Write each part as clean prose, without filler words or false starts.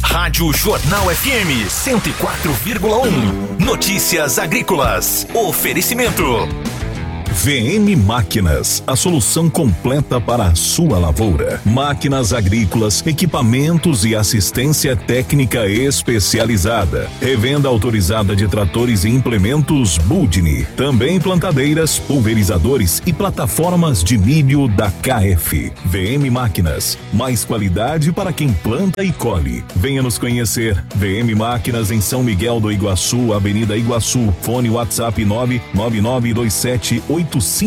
Rádio Jornal FM 104,1. Notícias agrícolas. Oferecimento. VM Máquinas, a solução completa para a sua lavoura. Máquinas agrícolas, equipamentos e assistência técnica especializada. Revenda autorizada de tratores e implementos Budni. Também plantadeiras, pulverizadores e plataformas de milho da KF. VM Máquinas, mais qualidade para quem planta e colhe. Venha nos conhecer. VM Máquinas em São Miguel do Iguaçu, Avenida Iguaçu. Fone WhatsApp 999278596.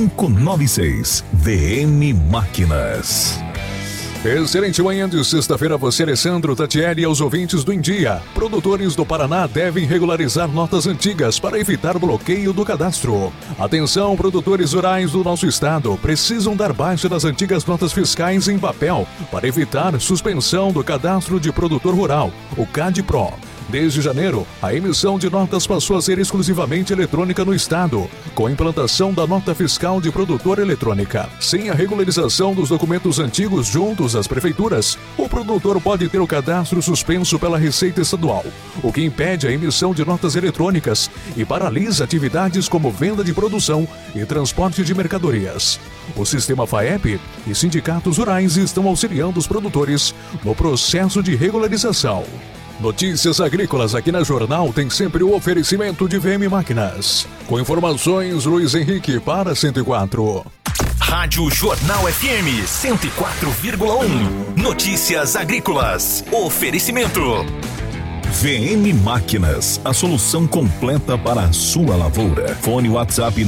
VM Máquinas. Excelente manhã de sexta-feira a você, Alessandro, Tatiele e aos ouvintes do Em Dia. Produtores do Paraná devem regularizar notas antigas para evitar bloqueio do cadastro. Atenção, produtores rurais do nosso estado precisam dar baixa das antigas notas fiscais em papel para evitar suspensão do cadastro de produtor rural, o CADPRO. Desde janeiro, a emissão de notas passou a ser exclusivamente eletrônica no estado, com a implantação da nota fiscal de produtor eletrônica. Sem a regularização dos documentos antigos juntos às prefeituras, o produtor pode ter o cadastro suspenso pela Receita Estadual, o que impede a emissão de notas eletrônicas e paralisa atividades como venda de produção e transporte de mercadorias. O sistema FAEP e sindicatos rurais estão auxiliando os produtores no processo de regularização. Notícias agrícolas aqui na Jornal tem sempre o oferecimento de VM Máquinas. Com informações, Luiz Henrique para 104. Rádio Jornal FM 104,1. Notícias agrícolas. Oferecimento. VM Máquinas, a solução completa para a sua lavoura. Fone WhatsApp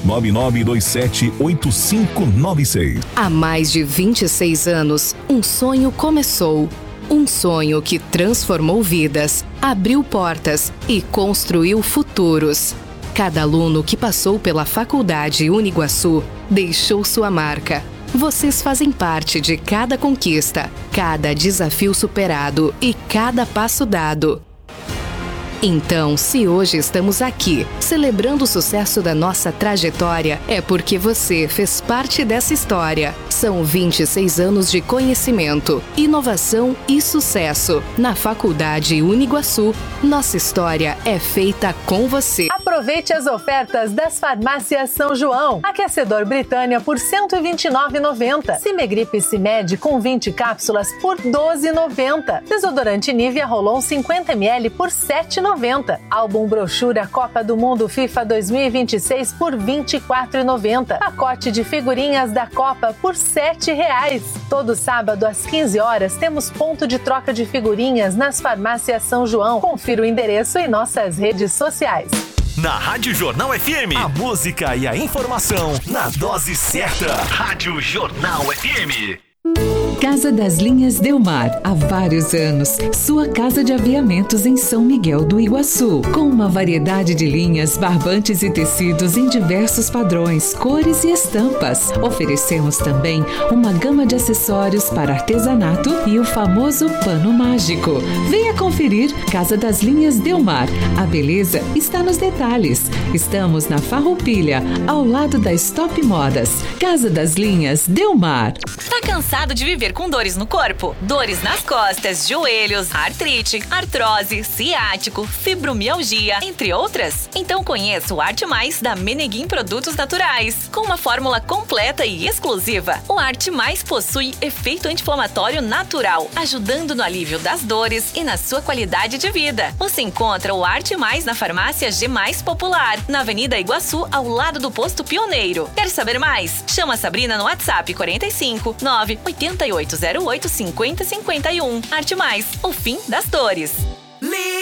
999278596. Há mais de 26 anos, um sonho começou. Um sonho que transformou vidas, abriu portas e construiu futuros. Cada aluno que passou pela Faculdade Uniguaçu deixou sua marca. Vocês fazem parte de cada conquista, cada desafio superado e cada passo dado. Então, se hoje estamos aqui, celebrando o sucesso da nossa trajetória, é porque você fez parte dessa história. São 26 anos de conhecimento, inovação e sucesso. Na Faculdade Uniguaçu, nossa história é feita com você. Aproveite as ofertas das farmácias São João. Aquecedor Britânia por R$ 129,90. Cimegripe Cimed com 20 cápsulas por R$ 12,90. Desodorante Nivea Rolon 50ml por R$ 7,90. Álbum brochura Copa do Mundo FIFA 2026 por R$ 24,90. Pacote de figurinhas da Copa por R$ 7,00. Todo sábado às 15 horas temos ponto de troca de figurinhas nas farmácias São João. Confira o endereço em nossas redes sociais. Na Rádio Jornal FM, a música e a informação na dose certa. Rádio Jornal FM. Casa das Linhas Delmar, há vários anos, sua casa de aviamentos em São Miguel do Iguaçu, com uma variedade de linhas, barbantes e tecidos em diversos padrões, cores e estampas. Oferecemos também uma gama de acessórios para artesanato e o famoso pano mágico. Venha conferir Casa das Linhas Delmar. A beleza está nos detalhes. Estamos na Farroupilha, ao lado da Stop Modas. Casa das Linhas Delmar. Tá cansado de viver com dores no corpo? Dores nas costas, joelhos, artrite, artrose, ciático, fibromialgia, entre outras? Então conheça o Arte Mais da Meneguim Produtos Naturais. Com uma fórmula completa e exclusiva, o Arte Mais possui efeito anti-inflamatório natural, ajudando no alívio das dores e na sua qualidade de vida. Você encontra o Arte Mais na farmácia G Mais Popular, na Avenida Iguaçu, ao lado do Posto Pioneiro. Quer saber mais? Chama a Sabrina no WhatsApp 45 98808 5051. Arte Mais, o fim das dores.